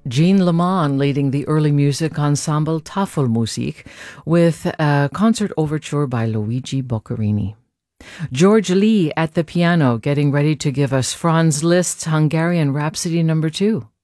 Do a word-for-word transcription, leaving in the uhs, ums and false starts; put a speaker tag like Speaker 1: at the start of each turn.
Speaker 1: Jean Lamont leading the early music ensemble Tafelmusik with a concert overture by Luigi Boccherini. George Lee at the piano getting ready to give us Franz Liszt's Hungarian Rhapsody number two.